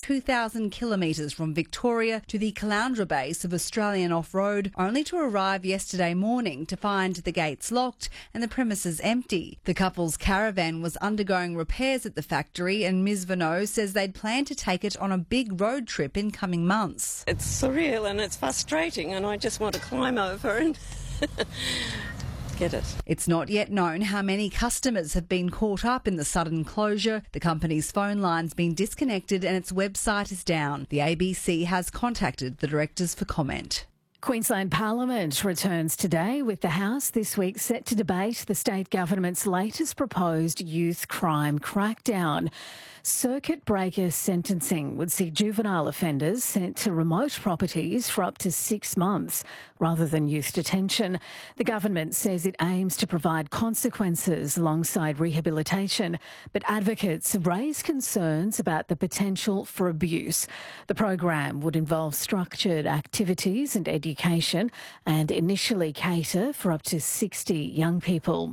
2,000 kilometres from Victoria to the Caloundra base of Australian Off-Road, only to arrive yesterday morning to find the gates locked and the premises empty. The couple's caravan was undergoing repairs at the factory, and Ms Vano says they'd planned to take it on a big road trip in coming months. It's surreal and it's frustrating, and I just want to climb over and get it. It's not yet known how many customers have been caught up in the sudden closure. The company's phone line's been disconnected and its website is down. The ABC has contacted the directors for comment. Queensland Parliament returns today, with the House this week set to debate the state government's latest proposed youth crime crackdown. Circuit breaker sentencing would see juvenile offenders sent to remote properties for up to 6 months rather than youth detention. The government says it aims to provide consequences alongside rehabilitation, but advocates have raised concerns about the potential for abuse. The program would involve structured activities and education and initially cater for up to 60 young people.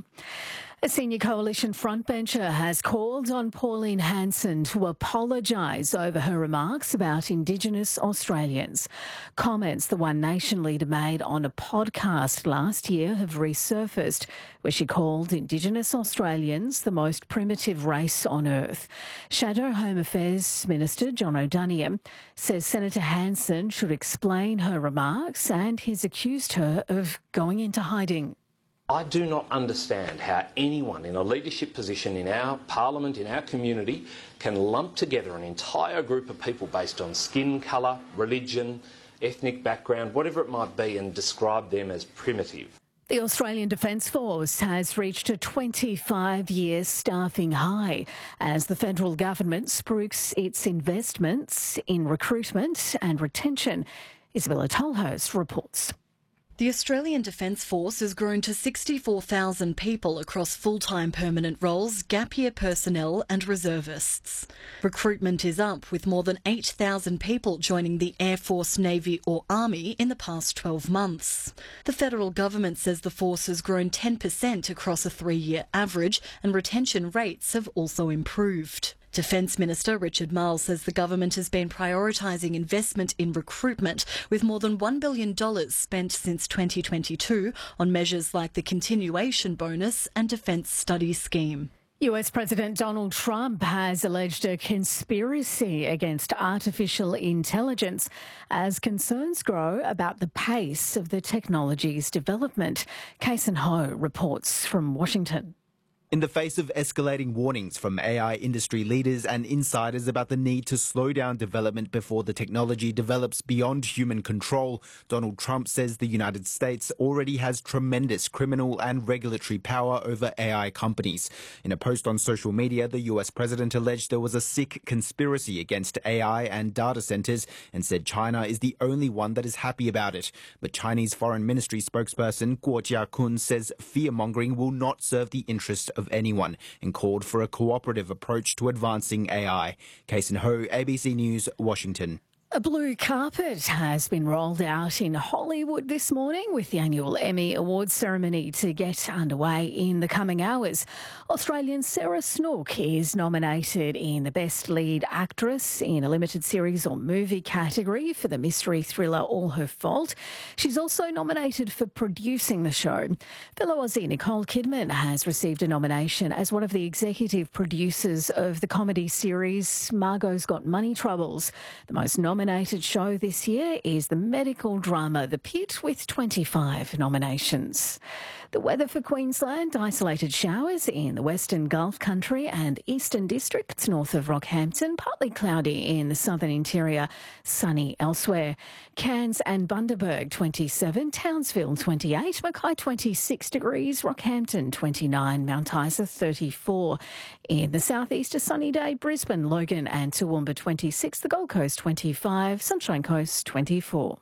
A senior coalition frontbencher has called on Pauline Hanson to apologise over her remarks about Indigenous Australians. Comments the One Nation leader made on a podcast last year have resurfaced, where she called Indigenous Australians the most primitive race on earth. Shadow Home Affairs Minister John O'Donoghue says Senator Hanson should explain her remarks, and he's accused her of going into hiding. I do not understand how anyone in a leadership position in our parliament, in our community, can lump together an entire group of people based on skin colour, religion, ethnic background, whatever it might be, and describe them as primitive. The Australian Defence Force has reached a 25-year staffing high as the federal government spruiks its investments in recruitment and retention. Isabella Tolhurst reports. The Australian Defence Force has grown to 64,000 people across full-time permanent roles, gap year personnel and reservists. Recruitment is up, with more than 8,000 people joining the Air Force, Navy or Army in the past 12 months. The federal government says the force has grown 10% across a 3-year average, and retention rates have also improved. Defence Minister Richard Marles says the government has been prioritising investment in recruitment, with more than $1 billion spent since 2022 on measures like the continuation bonus and Defence Study Scheme. US President Donald Trump has alleged a conspiracy against artificial intelligence as concerns grow about the pace of the technology's development. Kason Ho reports from Washington. In the face of escalating warnings from AI industry leaders and insiders about the need to slow down development before the technology develops beyond human control, Donald Trump says the United States already has tremendous criminal and regulatory power over AI companies. In a post on social media, the US president alleged there was a sick conspiracy against AI and data centers and said China is the only one that is happy about it. But Chinese Foreign Ministry spokesperson Guo Jiakun says fear-mongering will not serve the interest of anyone and called for a cooperative approach to advancing AI. Kason Ho, ABC News, Washington. A blue carpet has been rolled out in Hollywood this morning, with the annual Emmy Awards ceremony to get underway in the coming hours. Australian Sarah Snook is nominated in the Best Lead Actress in a Limited Series or Movie category for the mystery thriller All Her Fault. She's also nominated for producing the show. Fellow Aussie Nicole Kidman has received a nomination as one of the executive producers of the comedy series Margot's Got Money Troubles. The most nominated show this year is the medical drama The Pit, with 25 nominations. The weather for Queensland: isolated showers in the Western Gulf Country and Eastern Districts north of Rockhampton, partly cloudy in the southern interior, sunny elsewhere. Cairns and Bundaberg 27, Townsville 28, Mackay 26 degrees, Rockhampton 29, Mount Isa 34. In the southeast, a sunny day, Brisbane, Logan and Toowoomba 26, the Gold Coast 25, Sunshine Coast 24.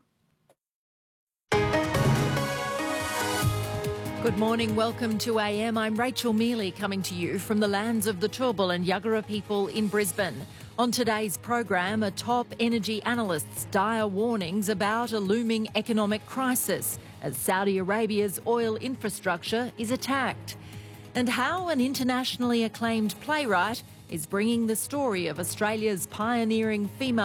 Good morning, welcome to AM. I'm Rachel Mealy, coming to you from the lands of the Turrbal and Yuggera people in Brisbane. On today's program, a top energy analyst's dire warnings about a looming economic crisis as Saudi Arabia's oil infrastructure is attacked. And how an internationally acclaimed playwright is bringing the story of Australia's pioneering female